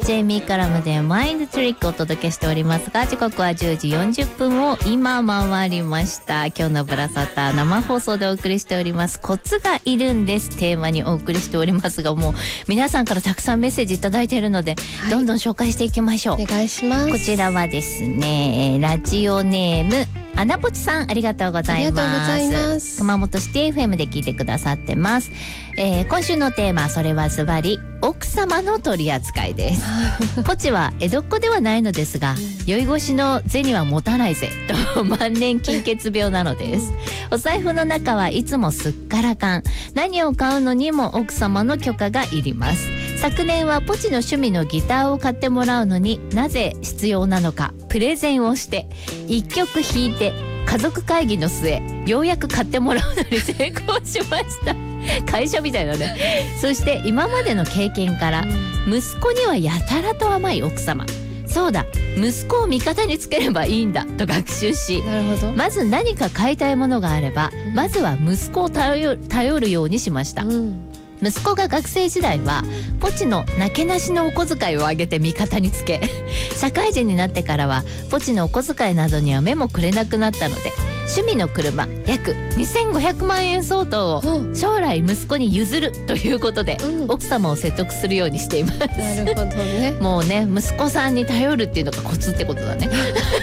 チェミーカラムでマインドトリックをお届けしておりますが、時刻は10時40分を今回りました。今日のブラサタ生放送でお送りしておりますコツがいるんですテーマにお送りしておりますが、もう皆さんからたくさんメッセージいただいているので、はい、どんどん紹介していきましょう。 お願いします。 こちらはですね、ラジオネームアナポチさん、ありがとうございます。 ありがとうございます。 熊本シティ FM で聞いてくださってます。今週のテーマ、それはズバリ奥様の取り扱いです。ポチは江戸っ子ではないのですが、酔い越しの銭は持たないぜと万年金欠病なのです。お財布の中はいつもすっからかん。何を買うのにも奥様の許可がいります。昨年はポチの趣味のギターを買ってもらうのになぜ必要なのかプレゼンをして1曲弾いて家族会議の末ようやく買ってもらうのに成功しました。会社みたいなね。そして今までの経験から息子にはやたらと甘い奥様、そうだ息子を味方につければいいんだと学習し、 なるほど。 まず何か買いたいものがあれば、まずは息子を頼るようにしました。息子が学生時代はポチのなけなしのお小遣いをあげて味方につけ、社会人になってからはポチのお小遣いなどには目もくれなくなったので、趣味の車約2500万円相当を将来息子に譲るということで、奥様を説得するようにしています。 なるほどね。 もうね、息子さんに頼るっていうのがコツってことだね。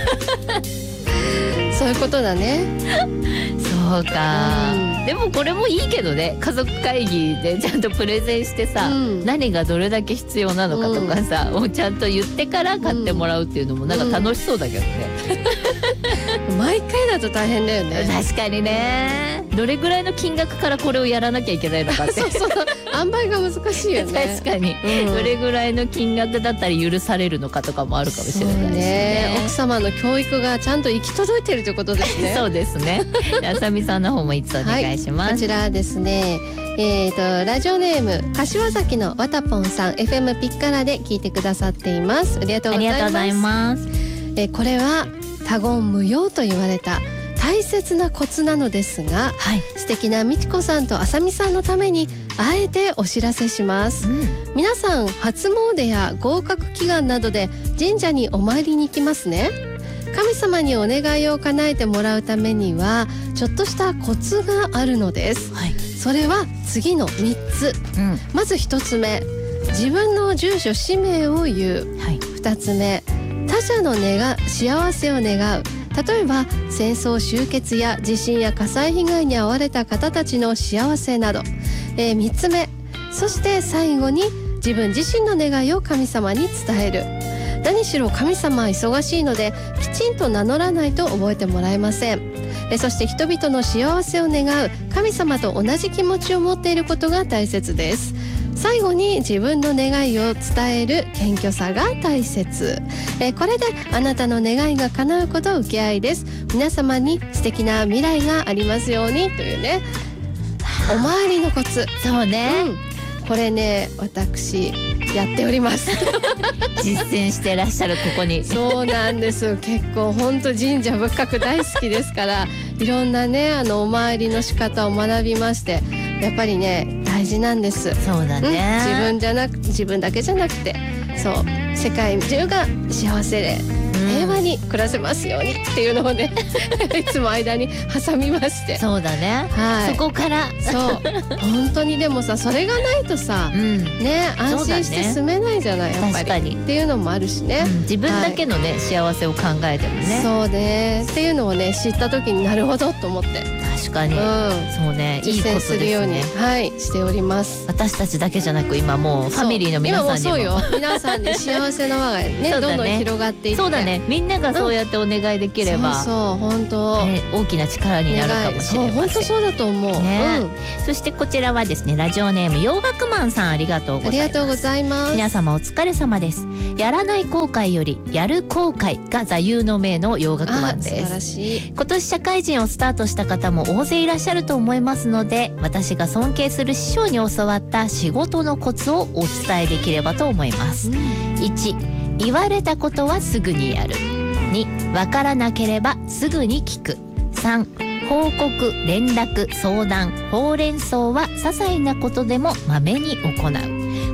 そういうことだね。 そうか、でもこれもいいけどね、家族会議でちゃんとプレゼンしてさ、何がどれだけ必要なのかとかさ、をちゃんと言ってから買ってもらうっていうのもなんか楽しそうだけどね。 毎回だと大変だよね。 確かにね。どれぐらいの金額からこれをやらなきゃいけないのかって。 そうそう、塩梅が難しいよね。 確かに、どれぐらいの金額だったら許されるのかとかもあるかもしれないしね。 奥様の教育がちゃんと行き届いているということですね。 そうですね。あさみさんの方もいつお願いします。 こちらですね、ラジオネーム柏崎のわたぽんさん、 FM ピッカラで聞いてくださっています。ありがとうございます。これは他言無用と言われた大切なコツなのですが、素敵なみちこさんとあさみさんのためにあえてお知らせします。皆さん初詣や合格祈願などで神社にお参りに行きますね。神様にお願いを叶えてもらうためにはちょっとしたコツがあるのです。それは次の3つ。まず1つ目、自分の住所氏名を言う。2つ目、他者の幸せを願う。例えば戦争終結や地震や火災被害に遭われた方たちの幸せなど。3つ目、そして最後に自分自身の願いを神様に伝える。何しろ神様は忙しいのできちんと名乗らないと覚えてもらえません。そして人々の幸せを願う神様と同じ気持ちを持っていることが大切です。最後に自分の願いを伝える謙虚さが大切。これであなたの願いが叶うことを受け合いです。皆様に素敵な未来がありますようにというね、お参りのコツ。 そうね、 これね、私やっております。 実践してらっしゃる、ここに。 そうなんです。結構本当神社仏閣大好きですから、いろんなねお参りの仕方を学びまして、やっぱりね大事なんです。 そうだね、 自分だけじゃなくて、そう世界中が幸せで平和に暮らせますようにっていうのをねいつも間に挟みまして。 そうだね、そこからそう本当に。でもさ、それがないとさ、ね、安心して住めないじゃない、やっぱり。 確かにっていうのもあるしね、 自分だけのね、幸せを考えてもね。 そうね、っていうのをね知った時になるほどと思って、 確かに、そうね、いいことですね。実践するように、 しております。 私たちだけじゃなく、今もうファミリーの皆さんにも。 今もそうよ、皆さんで幸せの輪がねどんどん広がっていって、 そうだね、みんながそうやってお願いできれば、 そう本当、 大きな力になるかもしれません。 本当そうだと思う、 そしてこちらはですね、ラジオネーム洋楽マンさん、ありがとうございます。 ありがとうございます。 皆様お疲れ様です。やらない後悔よりやる後悔が座右の銘の洋楽マンです。 素晴らしい。 今年社会人をスタートした方も大勢いらっしゃると思いますので、私が尊敬する師匠に教わった仕事のコツをお伝えできればと思います。1、言われたことはすぐにやる。2、わからなければすぐに聞く。3、報告、連絡、相談、ほうれん草は些細なことでもまめに行う。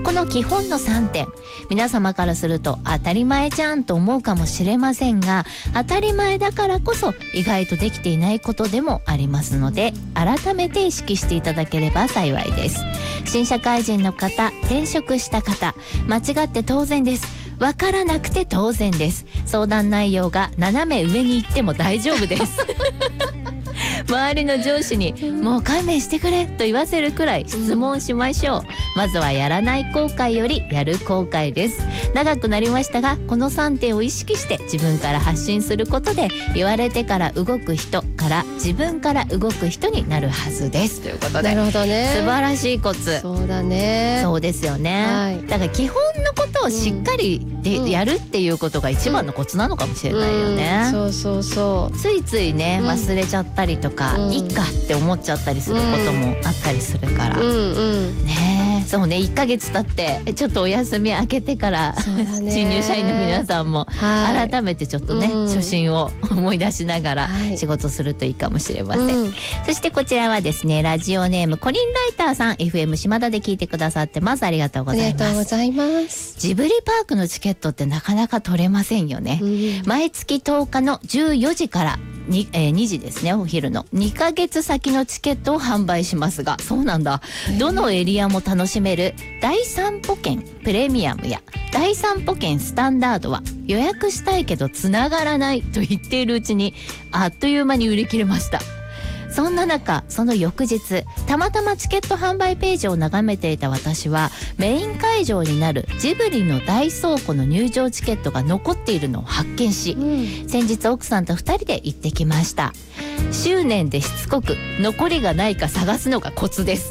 この基本の3点、皆様からすると当たり前じゃんと思うかもしれませんが、当たり前だからこそ意外とできていないことでもありますので、改めて意識していただければ幸いです。新社会人の方、転職した方、間違って当然です。わからなくて当然です。相談内容が斜め上に行っても大丈夫です周りの上司にもう勘弁してくれと言わせるくらい質問しましょう。まずはやらない後悔よりやる後悔です。長くなりましたが、この3点を意識して自分から発信することで、言われてから動く人から自分から動く人になるはずですということで。 なるほどね。 素晴らしいコツ。 そうだね。 そうですよね、はい、だから基本のことをしっかりでやるっていうことが一番のコツなのかもしれないよね、 そうそうそう。 ついついね、忘れちゃったりとか、いいかって思っちゃったりすることもあったりするから、ね、そうね、1ヶ月経ってちょっとお休み明けてから、新入社員の皆さんも改めてちょっとね、初心を思い出しながら仕事するといいかもしれません、そしてこちらはですね、ラジオネームコリンライターさん、 FM 島田で聞いてくださってます。ありがとうございます。 ありがとうございます。 ジブリパークのチケットってなかなか取れませんよね、毎月10日の14時から2時ですね、お昼の2ヶ月先のチケットを販売しますが、そうなんだ、どのエリアも楽しめる第3歩券プレミアムや第3歩券スタンダードは予約したいけどつながらないと言っているうちにあっという間に売り切れました。そんな中、その翌日、たまたまチケット販売ページを眺めていた私は、メイン会場になるジブリの大倉庫の入場チケットが残っているのを発見し、先日奥さんと2人で行ってきました。執念でしつこく残りがないか探すのがコツです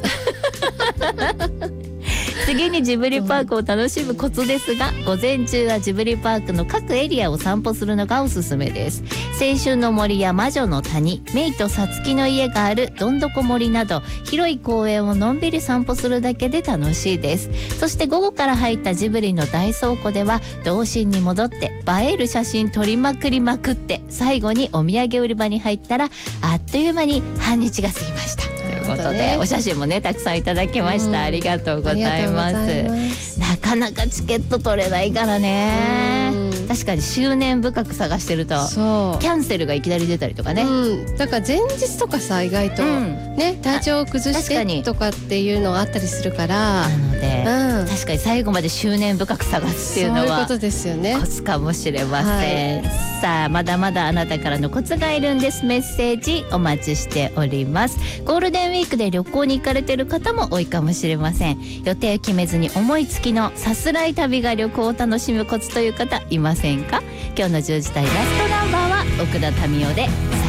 次にジブリパークを楽しむコツですが、午前中はジブリパークの各エリアを散歩するのがおすすめです。青春の森や魔女の谷、メイとサツキの家があるどんどこ森など広い公園をのんびり散歩するだけで楽しいです。そして午後から入ったジブリの大倉庫では童心に戻って映える写真撮りまくりまくって、最後にお土産売り場に入ったらあっという間に半日が過ぎましたということで、お写真もねたくさんいただきました、ありがとうございます。なかなかチケット取れないからね。確かに執念深く探してるとキャンセルがいきなり出たりとかね、 だから前日とかさ、意外と、ね、体調を崩してとかっていうのがあったりするから、 なので、確かに最後まで執念深く探すっていうのはそういうことですよね、 コツかもしれません、さあまだまだあなたからのコツがいるんです。メッセージお待ちしております。ゴールデンウィークで旅行に行かれてる方も多いかもしれません。予定を決めずに思いつきのさすらい旅が旅行を楽しむコツという方いませんか？今日の10時台ラストナンバーは奥田民生で